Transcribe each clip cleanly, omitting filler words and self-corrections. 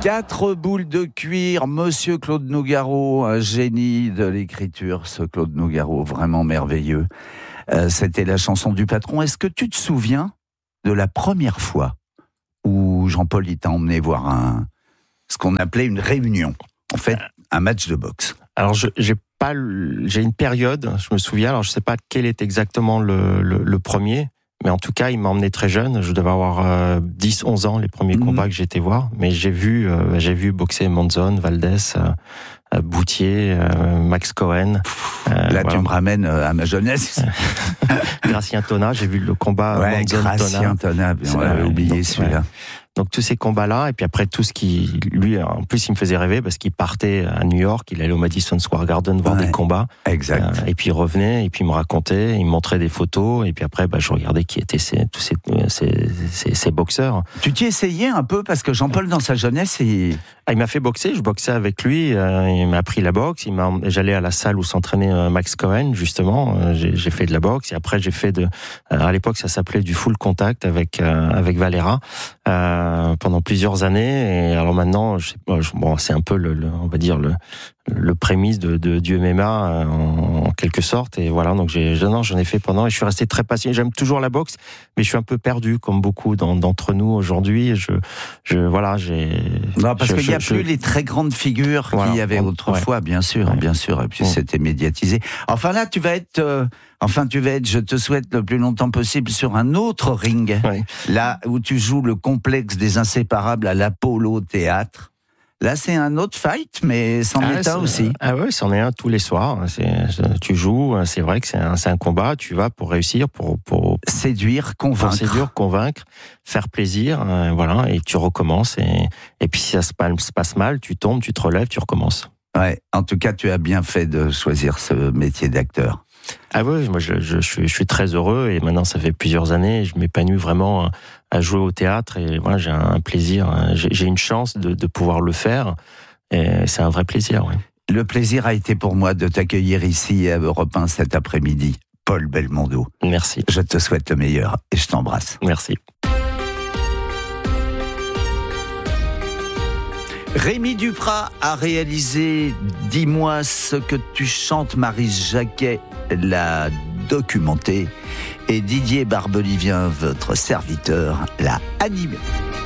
4 boules de cuir, Monsieur Claude Nougaro, un génie de l'écriture, ce Claude Nougaro, vraiment merveilleux. C'était la chanson du patron. Est-ce que tu te souviens de la première fois où Jean-Paul t'a emmené voir ce qu'on appelait une réunion, en fait, un match de boxe? Alors, j'ai une période, je me souviens, alors je sais pas quel est exactement le premier, mais en tout cas, il m'a emmené très jeune, je devais avoir 10-11 ans, les premiers combats que j'ai été voir, mais j'ai vu boxer Monzon, Valdez, Boutier, Max Cohen. Là, voilà. Tu me ramènes à ma jeunesse. Gracien Tonat, j'ai vu le combat Monzon-Tonat. Gracien Tonat, on l'avait oublié celui-là. Ouais. Donc tous ces combats-là, et puis après tout ce qui, lui, en plus, il me faisait rêver parce qu'il partait à New York, il allait au Madison Square Garden voir des combats. Exact. Et puis il revenait, et puis il me racontait, il me montrait des photos, et puis après, je regardais qui étaient tous ces boxeurs. Tu t'y essayais un peu parce que Jean-Paul, dans sa jeunesse, il m'a fait boxer. Je boxais avec lui. Il m'a appris la boxe. J'allais à la salle où s'entraînait Max Cohen, justement. J'ai fait de la boxe, et après j'ai fait à l'époque ça s'appelait du full contact avec Valera. Pendant plusieurs années, et alors maintenant, c'est un peu on va dire le prémisse du MMA en quelque sorte, et voilà, donc j'en ai fait pendant, et je suis resté très passionné. J'aime toujours la boxe, mais je suis un peu perdu, comme beaucoup d'entre nous aujourd'hui. Parce qu'il n'y a plus les très grandes figures qu'il y avait autrefois, bien sûr, et puis c'était médiatisé. Enfin là, tu vas être, je te souhaite le plus longtemps possible sur un autre ring, là où tu joues le complexe des inséparables à l'Apollo Théâtre. Là, c'est un autre fight, mais c'en est un aussi. Ah ouais, c'en est un tous les soirs. Tu joues, c'est vrai que c'est un combat. Tu vas pour réussir, pour séduire, convaincre, faire plaisir, voilà. Et tu recommences. Et puis si ça se passe mal, tu tombes, tu te relèves, tu recommences. Ouais. En tout cas, tu as bien fait de choisir ce métier d'acteur. Ah oui, moi je suis très heureux, et maintenant ça fait plusieurs années, je m'épanouis vraiment à jouer au théâtre, et voilà, j'ai un plaisir, j'ai une chance de pouvoir le faire, et c'est un vrai plaisir. Oui. Le plaisir a été pour moi de t'accueillir ici à Europe 1 cet après-midi, Paul Belmondo. Merci. Je te souhaite le meilleur et je t'embrasse. Merci. Rémi Duprat a réalisé « Dis-moi ce que tu chantes », Maryse Jacquet l'a documenté, et Didier Barbelivien, votre serviteur, l'a animé.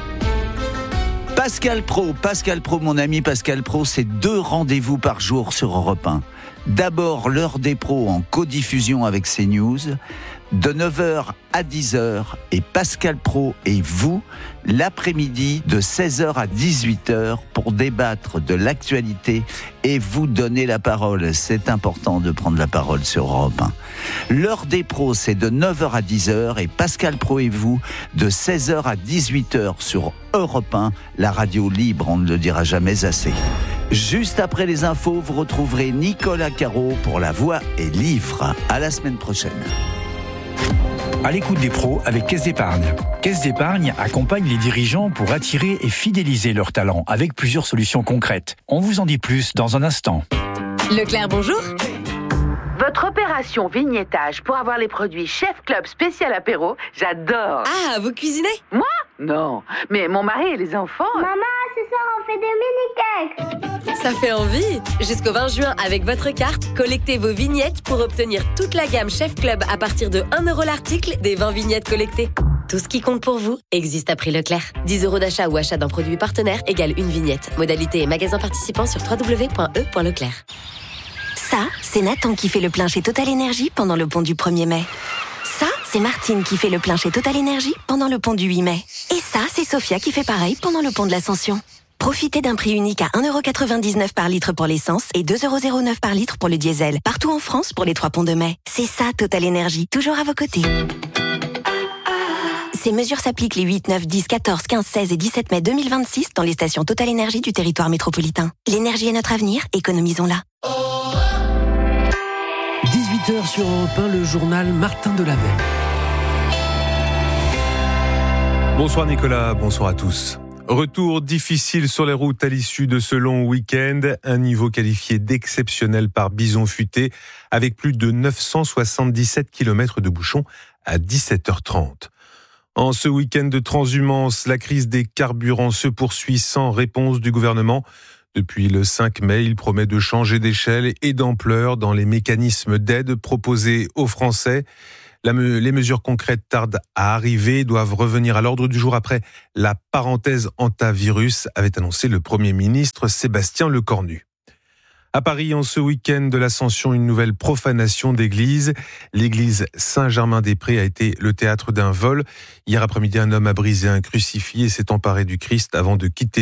Pascal Praud, mon ami Pascal Praud, c'est 2 rendez-vous par jour sur Europe 1. D'abord, l'heure des pros en codiffusion avec CNews, de 9h à 10h, et Pascal Praud et vous, l'après-midi de 16h à 18h pour débattre de l'actualité et vous donner la parole. C'est important de prendre la parole sur Europe 1. L'heure des pros, c'est de 9h à 10h, et Pascal Praud et vous, de 16h à 18h sur Europe 1, la radio libre, on ne le dira jamais assez. Juste après les infos, vous retrouverez Nicolas Caro pour La Voix et Livre. À la semaine prochaine. À l'écoute des pros avec Caisse d'Épargne. Caisse d'Épargne accompagne les dirigeants pour attirer et fidéliser leurs talents avec plusieurs solutions concrètes. On vous en dit plus dans un instant. Leclerc, bonjour. Votre opération vignettage pour avoir les produits Chef Club spécial apéro, j'adore. Ah, vous cuisinez? Moi? Non, mais mon mari et les enfants... Maman, ce soir on fait des mini-cakes. Ça fait envie. Jusqu'au 20 juin, avec votre carte, collectez vos vignettes pour obtenir toute la gamme Chef Club à partir de 1 € l'article des 20 vignettes collectées. Tout ce qui compte pour vous existe à prix Leclerc. 10 € d'achat ou achat d'un produit partenaire égale une vignette. Modalité et magasin participant sur www.e.leclerc. Ça, c'est Nathan qui fait le plein chez Total Énergie pendant le pont du 1er mai. Ça, c'est Martine qui fait le plein chez Total Énergie pendant le pont du 8 mai. Et ça, c'est Sophia qui fait pareil pendant le pont de l'Ascension. Profitez d'un prix unique à 1,99 € par litre pour l'essence et 2,09 € par litre pour le diesel. Partout en France pour les 3 ponts de mai. C'est ça, Total Énergie, toujours à vos côtés. Ces mesures s'appliquent les 8, 9, 10, 14, 15, 16 et 17 mai 2026 dans les stations Total Énergie du territoire métropolitain. L'énergie est notre avenir, économisons-la. 18h sur Europe 1, le journal Martin Delavet. Bonsoir Nicolas, bonsoir à tous. Retour difficile sur les routes à l'issue de ce long week-end. Un niveau qualifié d'exceptionnel par Bison Futé, avec plus de 977 km de bouchons à 17h30. En ce week-end de transhumance, la crise des carburants se poursuit sans réponse du gouvernement. Depuis le 5 mai, il promet de changer d'échelle et d'ampleur dans les mécanismes d'aide proposés aux Français. Les mesures concrètes tardent à arriver, doivent revenir à l'ordre du jour après la parenthèse antivirus, avait annoncé le Premier ministre Sébastien Lecornu. À Paris, en ce week-end de l'Ascension, une nouvelle profanation d'église. L'église Saint-Germain-des-Prés a été le théâtre d'un vol. Hier après-midi, un homme a brisé un crucifix et s'est emparé du Christ avant de quitter